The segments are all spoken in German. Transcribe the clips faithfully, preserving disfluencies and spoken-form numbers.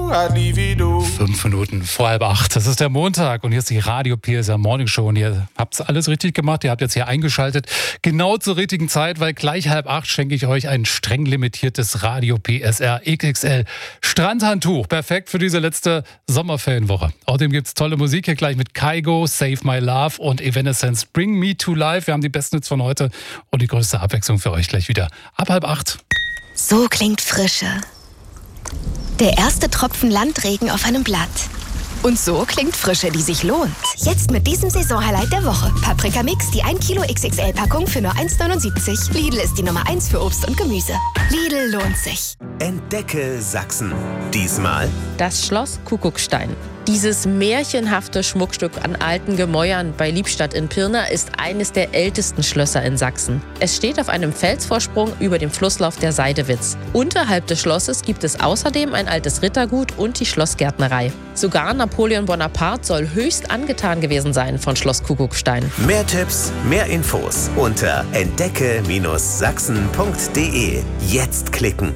I'd leave it all. Fünf Minuten vor halb acht. Das ist der Montag und hier ist die Radio P S R Morning Show und ihr habt alles richtig gemacht. Ihr habt jetzt hier eingeschaltet, genau zur richtigen Zeit, weil gleich halb acht schenke ich euch ein streng limitiertes Radio P S R X X L Strandhandtuch. Perfekt für diese letzte Sommerferienwoche. Außerdem gibt es tolle Musik hier gleich mit Kygo, Save My Love und Evanescence Bring Me to Life. Wir haben die besten Hits von heute und die größte Abwechslung für euch gleich wieder ab halb acht. So klingt Frische. Der erste Tropfen Landregen auf einem Blatt. Und so klingt Frische, die sich lohnt. Jetzt mit diesem Saisonhighlight der Woche. Paprika Mix, die ein Kilo X X L-Packung für nur eins neunundsiebzig. Lidl ist die Nummer eins für Obst und Gemüse. Lidl lohnt sich. Entdecke Sachsen. Diesmal das Schloss Kuckuckstein. Dieses märchenhafte Schmuckstück an alten Gemäuern bei Liebstadt in Pirna ist eines der ältesten Schlösser in Sachsen. Es steht auf einem Felsvorsprung über dem Flusslauf der Seidewitz. Unterhalb des Schlosses gibt es außerdem ein altes Rittergut und die Schlossgärtnerei. Sogar Napoleon Bonaparte soll höchst angetan gewesen sein von Schloss Kuckuckstein. mehr Tipps, mehr Infos unter entdecke Sachsen punkt de. Jetzt klicken.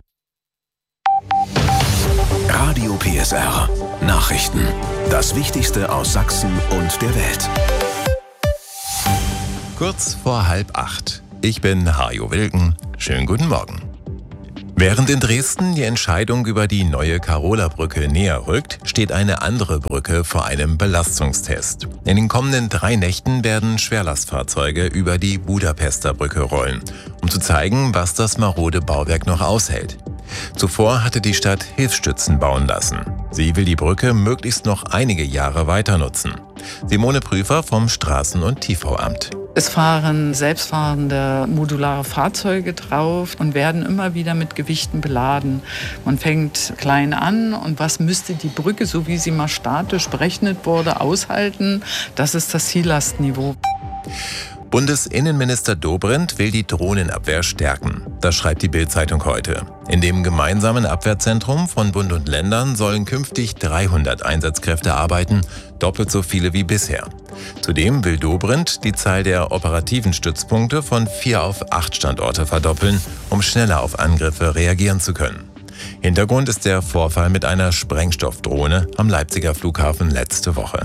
Radio P S R. Nachrichten. Das Wichtigste aus Sachsen und der Welt. Kurz vor halb acht. Ich bin Hajo Wilken. Schönen guten Morgen. Während in Dresden die Entscheidung über die neue Karola-Brücke näher rückt, steht eine andere Brücke vor einem Belastungstest. In den kommenden drei Nächten werden Schwerlastfahrzeuge über die Budapester Brücke rollen, um zu zeigen, was das marode Bauwerk noch aushält. Zuvor hatte die Stadt Hilfsstützen bauen lassen. Sie will die Brücke möglichst noch einige Jahre weiter nutzen. Simone Prüfer vom Straßen- und Tiefbauamt. Es fahren selbstfahrende modulare Fahrzeuge drauf und werden immer wieder mit Gewichten beladen. Man fängt klein an und was müsste die Brücke, so wie sie mal statisch berechnet wurde, aushalten? Das ist das Ziellastniveau. Bundesinnenminister Dobrindt will die Drohnenabwehr stärken. Das schreibt die Bild-Zeitung heute. In dem gemeinsamen Abwehrzentrum von Bund und Ländern sollen künftig dreihundert Einsatzkräfte arbeiten, doppelt so viele wie bisher. Zudem will Dobrindt die Zahl der operativen Stützpunkte von vier auf acht Standorte verdoppeln, um schneller auf Angriffe reagieren zu können. Hintergrund ist der Vorfall mit einer Sprengstoffdrohne am Leipziger Flughafen letzte Woche.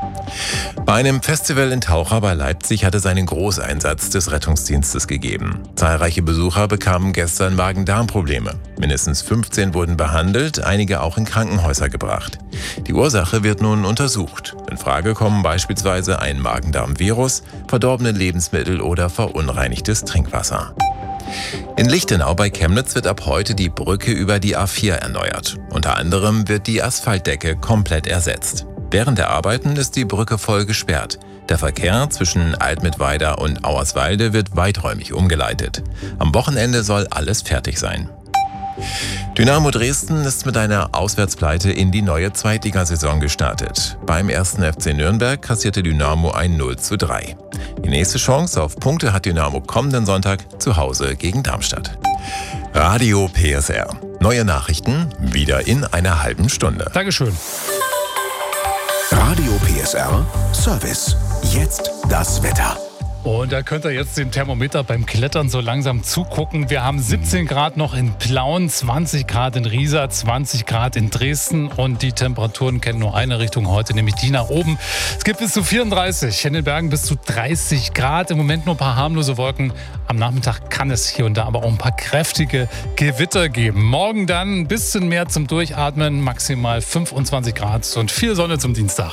Bei einem Festival in Taucher bei Leipzig hat es einen Großeinsatz des Rettungsdienstes gegeben. Zahlreiche Besucher bekamen gestern Magen-Darm-Probleme. Mindestens fünfzehn wurden behandelt, einige auch in Krankenhäuser gebracht. Die Ursache wird nun untersucht. In Frage kommen beispielsweise ein Magen-Darm-Virus, verdorbene Lebensmittel oder verunreinigtes Trinkwasser. In Lichtenau bei Chemnitz wird ab heute die Brücke über die A vier erneuert. Unter anderem wird die Asphaltdecke komplett ersetzt. Während der Arbeiten ist die Brücke voll gesperrt. Der Verkehr zwischen Altmittweida und Auerswalde wird weiträumig umgeleitet. Am Wochenende soll alles fertig sein. Dynamo Dresden ist mit einer Auswärtspleite in die neue Zweitligasaison gestartet. Beim ersten F C Nürnberg kassierte Dynamo ein null zu drei. Die nächste Chance auf Punkte hat Dynamo kommenden Sonntag zu Hause gegen Darmstadt. Radio P S R. Neue Nachrichten wieder in einer halben Stunde. Dankeschön. Radio P S R Service. Jetzt das Wetter. Und da könnt ihr jetzt dem Thermometer beim Klettern so langsam zugucken. Wir haben siebzehn Grad noch in Plauen, zwanzig Grad in Riesa, zwanzig Grad in Dresden. Und die Temperaturen kennen nur eine Richtung heute, nämlich die nach oben. Es gibt bis zu vierunddreißig, in den Bergen bis zu dreißig Grad. Im Moment nur ein paar harmlose Wolken. Am Nachmittag kann es hier und da aber auch ein paar kräftige Gewitter geben. Morgen dann ein bisschen mehr zum Durchatmen, maximal fünfundzwanzig Grad und viel Sonne zum Dienstag.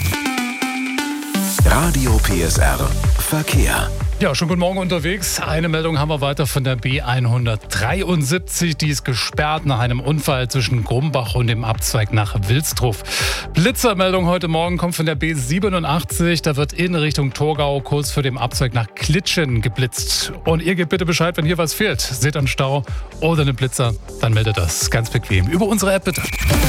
Radio P S R Verkehr. Ja, schon guten Morgen unterwegs. Eine Meldung haben wir weiter von der B hundertdreiundsiebzig. Die ist gesperrt nach einem Unfall zwischen Grumbach und dem Abzweig nach Wilsdruff. Blitzermeldung heute Morgen kommt von der B siebenundachtzig. Da wird in Richtung Torgau kurz vor dem Abzweig nach Klitschen geblitzt. Und ihr gebt bitte Bescheid, wenn hier was fehlt. Seht einen Stau oder einen Blitzer, dann meldet das ganz bequem über unsere App bitte.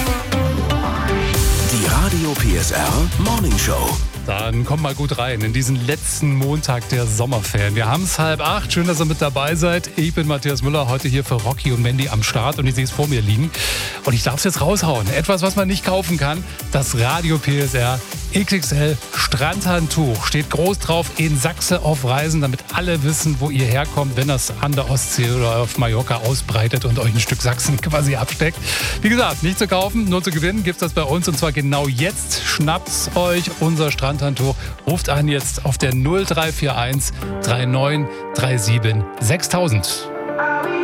Die Radio P S R Morning Show. Dann kommt mal gut rein in diesen letzten Montag der Sommerferien. Wir haben es halb acht. Schön, dass ihr mit dabei seid. Ich bin Matthias Müller, heute hier für Rocky und Mandy am Start und ich sehe es vor mir liegen. Und ich darf es jetzt raushauen. Etwas, was man nicht kaufen kann. Das Radio P S R X X L Strandhandtuch. Steht groß drauf, in Sachse auf Reisen, damit alle wissen, wo ihr herkommt, wenn das an der Ostsee oder auf Mallorca ausbreitet und euch ein Stück Sachsen quasi absteckt. Wie gesagt, nicht zu kaufen, nur zu gewinnen gibt es das bei uns und zwar genau jetzt. Schnappt's euch unser Strandhandtuch. Ruft an jetzt auf der null drei vier eins drei neun drei sieben sechstausend.